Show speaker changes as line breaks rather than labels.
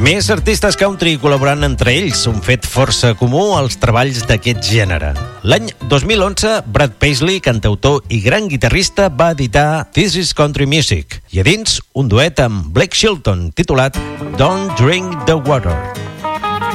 Més artistes country col·laborant entre ells, un fet força comú als treballs d'aquest gènere. L'any 2011, Brad Paisley, cantautor i gran guitarrista, va editar This is Country Music, i a dins un duet amb Blake Shelton titulat Don't Drink the Water.